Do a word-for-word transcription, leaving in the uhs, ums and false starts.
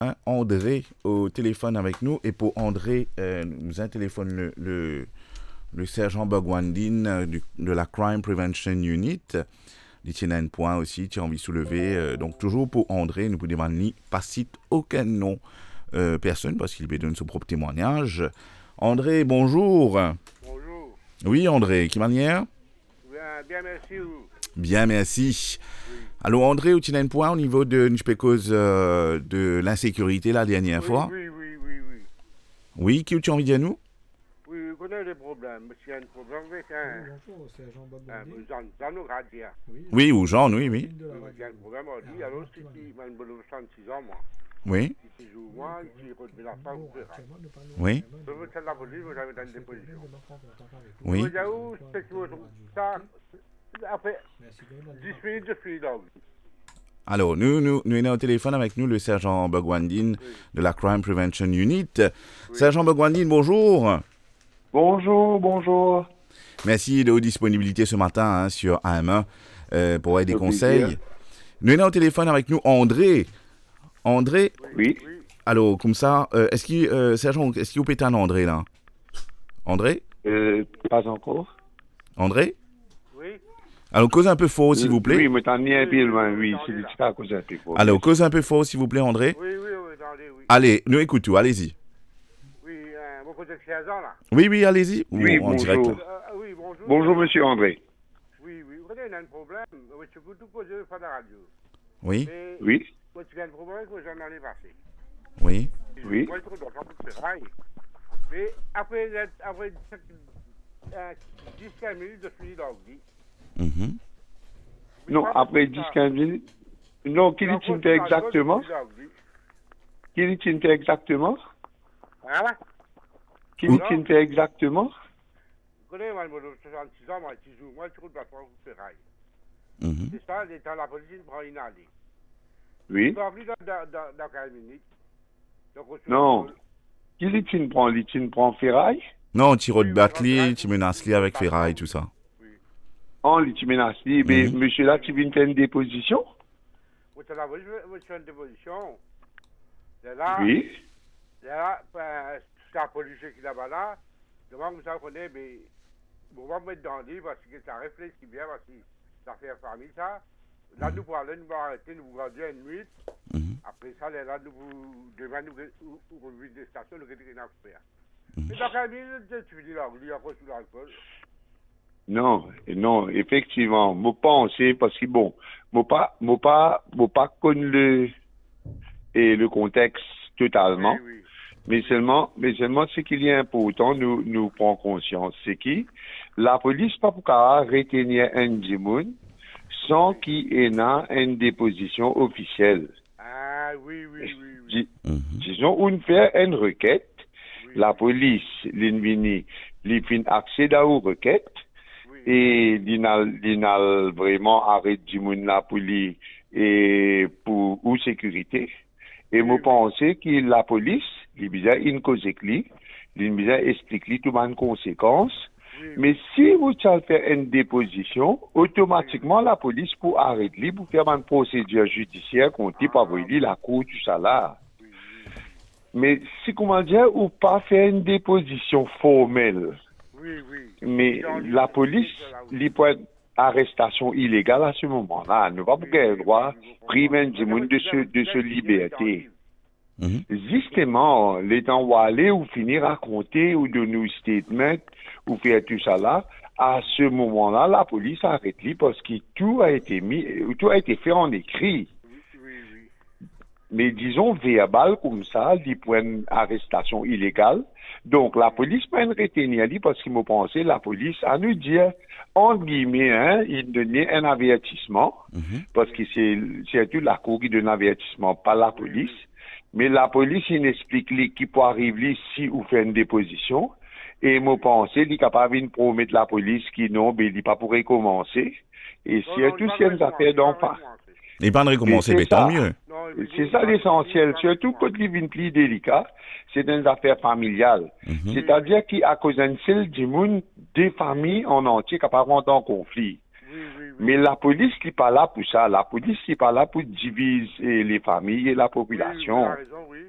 hein, André au téléphone avec nous. Et pour André, euh, nous a téléphone le, le, le sergent Bagwandine euh, du, de la Crime Prevention Unit. Il tient un point aussi, tu as envie de soulever. Euh, donc, toujours pour André, nous pouvons demander pas cite aucun nom, euh, personne, parce qu'il donne son propre témoignage. André, bonjour. Bonjour. Oui, André, qui manière? Bien, bien merci. Vous. Bien, merci. Oui. Alors, André, tu as un point au niveau de, je peux cause euh, de l'insécurité la dernière Oui, fois? oui, oui, oui, oui. Oui, qui tu as envie de dire nous? Oui, je connais les problèmes. Monsieur a un problème avec un. Oui, bonjour, c'est Jean Un Bagwandine. Jean, Jean Ouradia. Oui, Oui, ou Jean, oui, oui. de la Oui, il y a un radio. problème aujourd'hui. Alors, c'est qui m'a une bonne soixante-six ans, moi. Oui, Qui se joue, moi, qui relevé la femme Bon, pour faire. actuellement, nous parlons Oui. vraiment Je veux de- faire la police, vous avez dans une c'est déposition. permis de mettre en contact avec Oui. Je vous. veux dire où, c'est que vous ça. Après Merci bien, dix minutes, je finis là. alors, nous, nous, nous sommes au téléphone avec nous le sergent Bagwandine Oui. de la Crime Prevention Unit. Oui. Sergent Bagwandine, bonjour. Bonjour, bonjour. Merci de votre disponibilité ce matin hein, sur A M un euh, pour avoir des Au conseils. plaisir. Nous sommes au téléphone avec nous André. André, Oui. Oui. alors, comme ça, euh, est-ce qu'il, euh, sergent, est-ce qu'il vous pétane André là? André? Euh, pas encore. André? Oui. Alors, cause un peu fort, s'il vous plaît. Oui, mais t'en es un Oui, peu oui, loin, oui, oui. oui, C'est oui, le cas à cause un peu fort. Alors, cause un peu fort, s'il vous plaît, André. Oui, oui, oui, attendez, oui. Allez, nous écoutons, allez-y. Oui, euh, vous posez seize ans, là. Oui, oui, allez-y. Oui, Ou en direct. bonjour. là. Euh, oui, bonjour. Bonjour, monsieur André. Oui, oui, vous connaissez, il y a un problème. Oui, je peux tout poser sur la radio. Oui, Mais, Oui, moi, tu as un problème que j'en ai passé. oui. Oui. Moi, je trouve dans le ferraille. Mais après, après euh, dix à quinze minutes, je finis l'ordi. Mhm. non, après dix à quinze minutes. Non, qu'il y fait exactement? Qu'il y fait exactement? Voilà. Qu'il y fait exactement? Vous connaissez, moi, je soixante-six ans, moi, je joue. Moi, je trouve dans le ferraille. Mhm. C'est ça, l'état la police, il prend une allée. Oui. Je vais appeler dans, dans, dans, dans quinze minutes. Donc, on se Non. retrouve- Qu'il y fait prend, il y prend ferraille? Non, tu Oui, oui, rebattles, ferraille, tu oui. menaces avec ferraille, tout ça. Oui. En, il y menace. Mais, Mhm. monsieur là, tu viens faire une déposition? Vous savez, la police, je suis en déposition. Et là, Oui. là, ben, c'est la police qui est là-bas, là. Devant que ça connaît, mais on va me mettre dans le livre parce que ça réfléchit bien, parce que ça fait famille, ça. Là, nous pour aller, nous allons arrêter, nous allons grandir une nuit. Mhm. Après ça, là, nous vous demain, nous revenons des stations, nous allons faire. Mais dans quinze minutes, tu finis l'anglais, après sous l'alcool. Non, non, effectivement, moi penser parce que bon, moi pas, moi pas, moi pas connaître le et le contexte totalement, Oui, oui. mais seulement, mais seulement ce qu'il est important, nous nous prend conscience, c'est que la police pas pour qu'à retenir un dimoun sans qu'il ait une déposition officielle. Ah, oui, oui, oui, oui. Dis- Mhm. Disons, on fait une requête, Oui, la police, l'invini, les fin accède à une requête. oui. Et l'inal, l'inal vraiment arrête du monde là pour lui et pour ou sécurité. Et moi penser que la police, il bizarre une cause éclit, il bizarre explique lui tout les conséquences. Oui, Mais si vous allez faire une déposition, automatiquement la police pour arrêter lui pour faire une procédure judiciaire compter par lui la cour tout ça là. oui, oui. Mais si comment dire ou pas faire une déposition formelle. Oui, oui. Mais la police, les points d'arrestation illégale à ce moment-là, ne va pas avoir le droit de priver du monde de ce, de ce liberté. Mhm. Justement, les temps où aller ou finir à compter ou donner un statement ou faire tout ça là, à ce moment-là, la police arrête lui parce que tout a été mis, tout a été fait en écrit. Oui, oui, oui. Mais disons verbal comme ça, des points d'arrestation illégale. Donc, la police peut une retenir lui parce qu'il m'a pensé, la police a nous dire, entre guillemets, hein, il donnait un avertissement, Mhm. parce que c'est surtout la cour qui donne un avertissement, pas la police. Mais la police, il explique lui qui peut arriver si ou fait une déposition. Et m'a pensé, il est capable de promettre la police qui non, mais il n'est pas pour recommencer. Et surtout si une affaire d'enfant. Et pas de recommencer, Et mais c'est tant ça. mieux. C'est ça l'essentiel, surtout quand il vient plus délicat, c'est une affaire familiale. Mhm. C'est-à-dire qu'à cause d'un seul du monde, des familles en entier capables de rentrer en conflit. Oui, oui, oui. Mais la police n'est pas là pour ça. La police n'est pas là pour diviser les familles et la Oui, vous population. avez raison, oui.